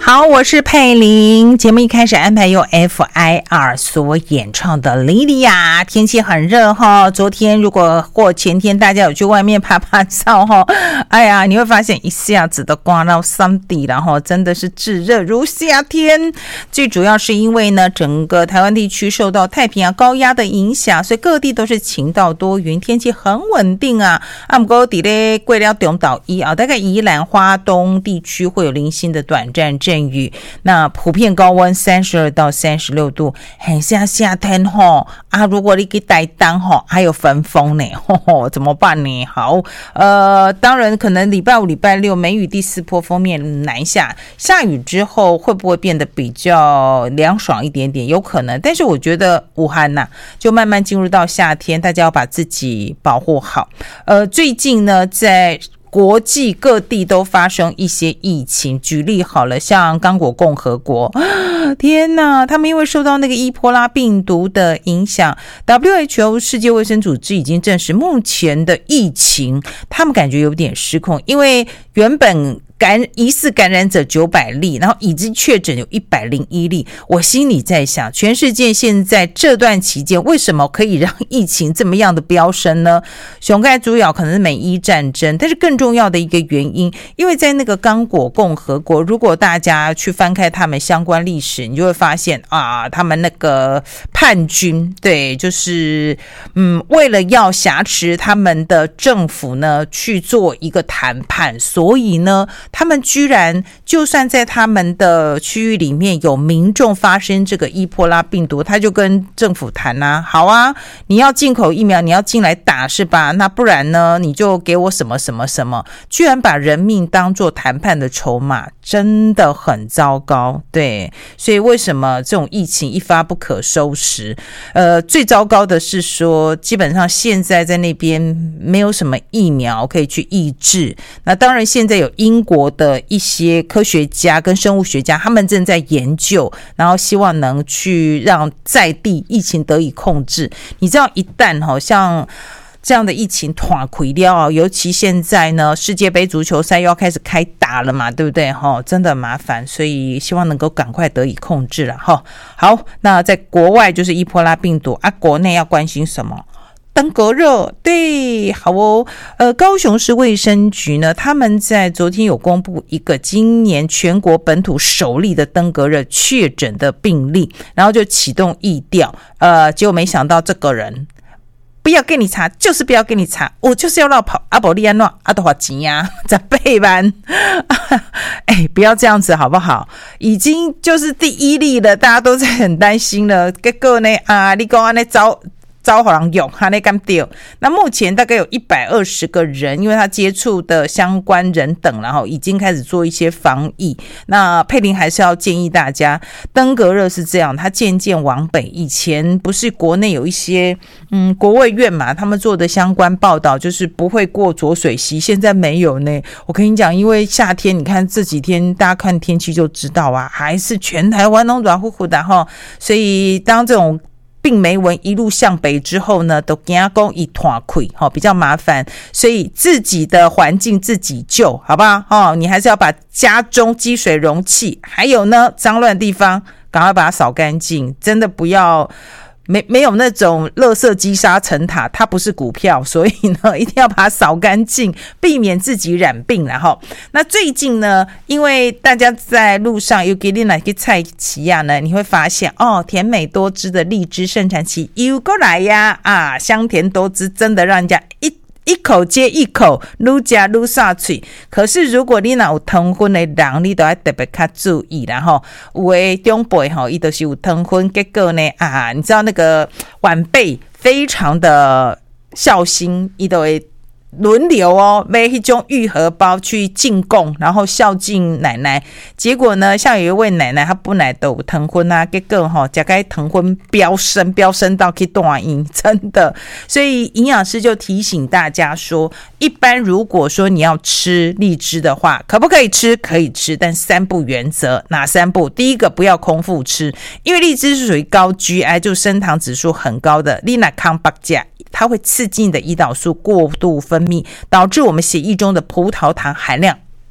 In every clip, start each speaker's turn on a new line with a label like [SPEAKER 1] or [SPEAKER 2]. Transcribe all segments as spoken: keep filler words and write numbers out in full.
[SPEAKER 1] 好，我是佩玲。节目一开始安排由 F I R 所演唱的《莉莉娅》。天气很热哈，昨天如果或前天大家有去外面爬爬照哈，哎呀，你会发现一下子都刮到三底了哈，真的是炙热如夏天。最主要是因为呢，整个台湾地区受到太平洋高压的影响，所以各地都是晴到多云，天气很稳定啊。啊，不过在咧过了中岛以后，大概宜兰花东地区会有零星的短暂阵雨，那普遍高温三十二到三十六度，很像夏天吼啊！如果你给带单吼，还有焚风呢，吼吼，怎么办呢？好，呃，当然可能礼拜五、礼拜六梅雨第四波锋面南下，下雨之后会不会变得比较凉爽一点点？有可能，但是我觉得武汉呐、啊，就慢慢进入到夏天，大家要把自己保护好。呃，最近呢，在国际各地都发生一些疫情，举例好了，像刚果共和国，天哪，他们因为受到那个伊波拉病毒的影响 ，W H O 世界卫生组织已经证实，目前的疫情他们感觉有点失控，因为原本感疑似感染者九百例，然后已经确诊有一百零一例。我心里在想，全世界现在这段期间为什么可以让疫情这么样的飙升呢？熊盖主要可能是美伊战争，但是更重要的一个原因，因为在那个刚果共和国，如果大家去翻开他们相关历史，你就会发现啊，他们那个叛军，对，就是嗯，为了要挟持他们的政府呢，去做一个谈判，所以呢，他们居然就算在他们的区域里面有民众发生这个伊波拉病毒，他就跟政府谈啊，好啊，你要进口疫苗，你要进来打是吧？那不然呢，你就给我什么什么什么，居然把人命当作谈判的筹码，真的很糟糕。对，所以为什么这种疫情一发不可收拾？呃，最糟糕的是说，基本上现在在那边没有什么疫苗可以去抑制。那当然，现在有英国的一些科学家跟生物学家，他们正在研究，然后希望能去让在地疫情得以控制。你知道，一旦好像这样的疫情团溃掉，尤其现在呢，世界杯足球赛又要开始开打了嘛，对不对？真的麻烦，所以希望能够赶快得以控制了。好，那在国外就是伊波拉病毒啊，国内要关心什么？登革热，对，好哦。呃，高雄市卫生局呢，他们在昨天有公布一个今年全国本土首例的登革热确诊的病例，然后就启动疫调，呃，结果没想到这个人不要给你查，就是不要给你查，我就是要绕跑，阿伯利安诺阿多华吉呀，在背班，哎，不要这样子好不好？已经就是第一例了，大家都在很担心了，结果呢，啊，你讲安尼招。招好人用哈那干掉，那目前大概有一百二十个人，因为他接触的相关人等，然后已经开始做一些防疫。那佩玲还是要建议大家，登革热是这样，它渐渐往北。以前不是国内有一些嗯国卫院嘛，他们做的相关报道就是不会过浊水溪，现在没有呢。我跟你讲，因为夏天，你看这几天大家看天气就知道啊，还是全台湾都软乎乎的哈，所以当这种病媒蚊一路向北之后呢，都怕说一团溃，比较麻烦，所以自己的环境自己救，好不好？你还是要把家中积水容器，还有呢脏乱的地方，赶快把它扫干净，真的不要。没没有那种垃圾积沙成塔，它不是股票，所以呢一定要把它扫干净，避免自己染病。然后，那最近呢，因为大家在路上有给你哪个菜期呀呢，你会发现哦，甜美多汁的荔枝盛产期又过来呀啊，香甜多汁，真的让人家一。一口接一口，愈吃愈煞嘴。可是如果你有糖分的人，你都要特别较注意啦吼。有的长辈吼，伊都是有糖分，结果呢啊，你知道那个晚辈非常的孝心，伊都会轮流哦，买一种玉荷包去进贡，然后孝敬奶奶。结果呢，像有一位奶奶，她本来都有糖分啊，结果哈，加该糖分飙升，飙升到去大阴，真的。所以营养师就提醒大家说，一般如果说你要吃荔枝的话，可不可以吃？可以吃，但三不原则，哪三不？第一个，不要空腹吃，因为荔枝是属于高 G I， 就升糖指数很高的，你那康巴甲。它会刺激你的胰岛素过度分泌，导致我们血液中的葡萄糖含量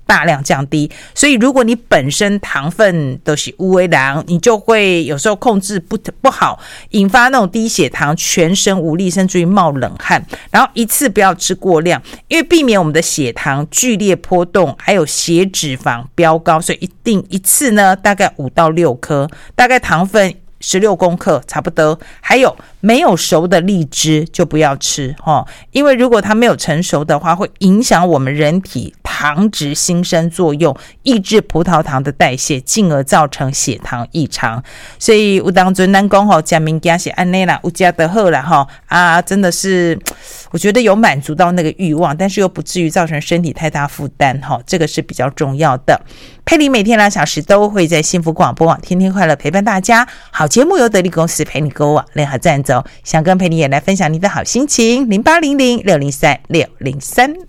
[SPEAKER 1] 大量降低。所以如果你本身糖分都是有的人，你就会有时候控制不不好，引发那种低血糖，全身无力，甚至于冒冷汗。然后一次不要吃过量，因为避免我们的血糖剧烈波动，还有血脂肪飙高，所以一定一次呢大概五到六颗，大概糖分十六公克差不多。还有没有熟的荔枝就不要吃、哦、因为如果它没有成熟的话，会影响我们人体糖质新生作用，抑制葡萄糖的代谢，进而造成血糖异常。所以有当阵咱讲吼，吃物件是安内啦，有吃就好啦哈啊，真的是我觉得有满足到那个欲望，但是又不至于造成身体太大负担哈，这个是比较重要的。佩妮每天两小时都会在幸福广播网天天快乐陪伴大家。好节目由得力公司陪你购网联合赞助，想跟佩妮也来分享你的好心情，零八零零六零三六零三。